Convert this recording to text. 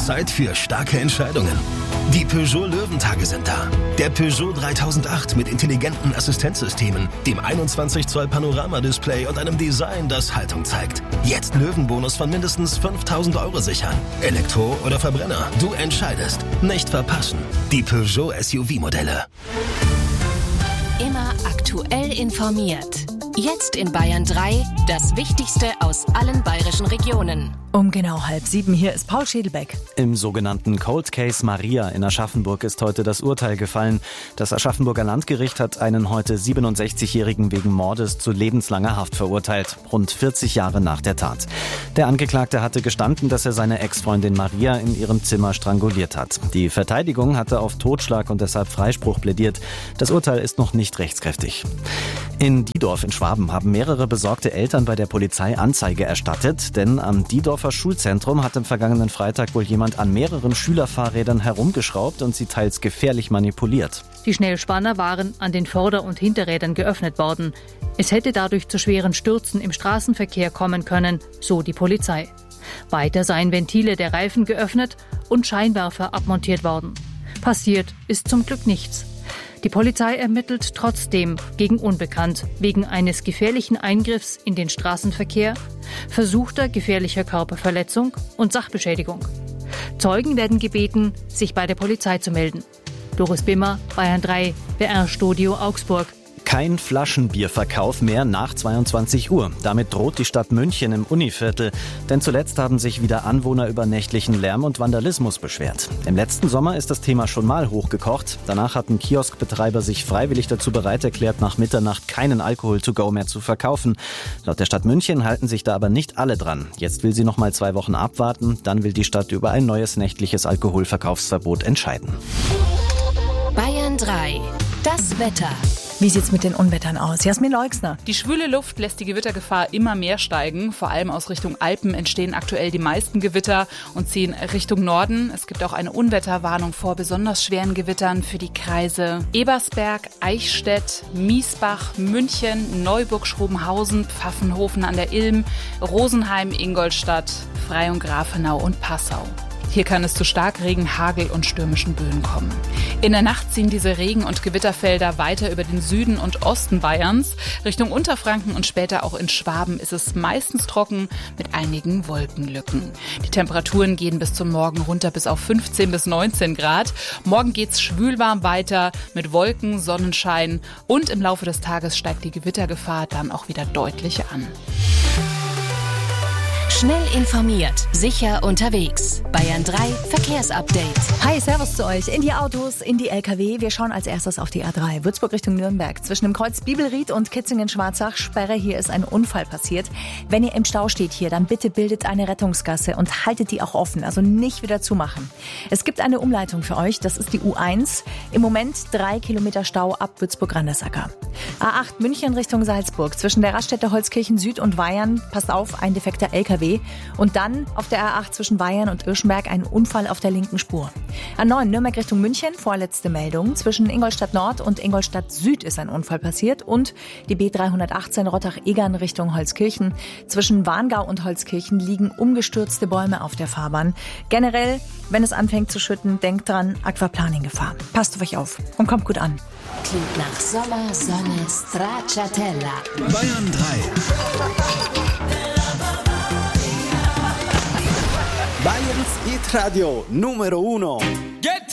Zeit für starke Entscheidungen. Die Peugeot Löwentage sind da. Der Peugeot 3008 mit intelligenten Assistenzsystemen, dem 21 Zoll Panoramadisplay und einem Design, das Haltung zeigt. Jetzt Löwenbonus von mindestens 5.000 € sichern. Elektro oder Verbrenner, du entscheidest. Nicht verpassen. Die Peugeot SUV-Modelle. Immer aktuell informiert. Jetzt in Bayern 3, das Wichtigste aus allen bayerischen Regionen. Um genau 6:30 hier ist Paul Schädelbeck. Im sogenannten Cold Case Maria in Aschaffenburg ist heute das Urteil gefallen. Das Aschaffenburger Landgericht hat einen heute 67-Jährigen wegen Mordes zu lebenslanger Haft verurteilt, rund 40 Jahre nach der Tat. Der Angeklagte hatte gestanden, dass er seine Ex-Freundin Maria in ihrem Zimmer stranguliert hat. Die Verteidigung hatte auf Totschlag und deshalb Freispruch plädiert. Das Urteil ist noch nicht rechtskräftig. In Diedorf in Schwaben haben mehrere besorgte Eltern bei der Polizei Anzeige erstattet, denn am Diedorfer Schulzentrum hat am vergangenen Freitag wohl jemand an mehreren Schülerfahrrädern herumgeschraubt und sie teils gefährlich manipuliert. Die Schnellspanner waren an den Vorder- und Hinterrädern geöffnet worden. Es hätte dadurch zu schweren Stürzen im Straßenverkehr kommen können, so die Polizei. Weiter seien Ventile der Reifen geöffnet und Scheinwerfer abmontiert worden. Passiert ist zum Glück nichts. Die Polizei ermittelt trotzdem gegen Unbekannt wegen eines gefährlichen Eingriffs in den Straßenverkehr, versuchter gefährlicher Körperverletzung und Sachbeschädigung. Zeugen werden gebeten, sich bei der Polizei zu melden. Doris Bimmer, Bayern 3, WR-Studio Augsburg. Kein Flaschenbierverkauf mehr nach 22 Uhr. Damit droht die Stadt München im Univiertel. Denn zuletzt haben sich wieder Anwohner über nächtlichen Lärm und Vandalismus beschwert. Im letzten Sommer ist das Thema schon mal hochgekocht. Danach hatten Kioskbetreiber sich freiwillig dazu bereit erklärt, nach Mitternacht keinen Alkohol to go mehr zu verkaufen. Laut der Stadt München halten sich da aber nicht alle dran. Jetzt will sie noch mal 2 Wochen abwarten. Dann will die Stadt über ein neues nächtliches Alkoholverkaufsverbot entscheiden. Bayern 3, das Wetter. Wie sieht's mit den Unwettern aus? Jasmin Leuxner. Die schwüle Luft lässt die Gewittergefahr immer mehr steigen. Vor allem aus Richtung Alpen entstehen aktuell die meisten Gewitter und ziehen Richtung Norden. Es gibt auch eine Unwetterwarnung vor besonders schweren Gewittern für die Kreise Ebersberg, Eichstätt, Miesbach, München, Neuburg, Schrobenhausen, Pfaffenhofen an der Ilm, Rosenheim, Ingolstadt, Frey und Grafenau und Passau. Hier kann es zu Starkregen, Hagel und stürmischen Böen kommen. In der Nacht ziehen diese Regen- und Gewitterfelder weiter über den Süden und Osten Bayerns. Richtung Unterfranken und später auch in Schwaben ist es meistens trocken mit einigen Wolkenlücken. Die Temperaturen gehen bis zum Morgen runter bis auf 15 bis 19 Grad. Morgen geht's schwülwarm weiter mit Wolken, Sonnenschein und im Laufe des Tages steigt die Gewittergefahr dann auch wieder deutlich an. Schnell informiert, sicher unterwegs. Bayern 3 Verkehrsupdate. Hi, servus zu euch. In die Autos, in die LKW. Wir schauen als erstes auf die A3. Würzburg Richtung Nürnberg. Zwischen dem Kreuz Bibelried und Kitzingen-Schwarzach. Sperre, hier ist ein Unfall passiert. Wenn ihr im Stau steht hier, dann bitte bildet eine Rettungsgasse und haltet die auch offen. Also nicht wieder zumachen. Es gibt eine Umleitung für euch. Das ist die U1. Im Moment 3 Kilometer Stau ab Würzburg-Randersacker. A8 München Richtung Salzburg. Zwischen der Raststätte Holzkirchen Süd und Weyern. Passt auf, ein defekter LKW. Und dann auf der A8 zwischen Weyern und Irschenberg ein Unfall auf der linken Spur. A9 Nürnberg Richtung München, vorletzte Meldung. Zwischen Ingolstadt Nord und Ingolstadt Süd ist ein Unfall passiert. Und die B318 Rottach-Egern Richtung Holzkirchen. Zwischen Warngau und Holzkirchen liegen umgestürzte Bäume auf der Fahrbahn. Generell, wenn es anfängt zu schütten, denkt dran, Aquaplaning-Gefahr. Passt auf euch auf und kommt gut an. Klingt nach Sommer, Sonne, Stracciatella. Bayern 3. Bayerns Hit Radio Numero 1.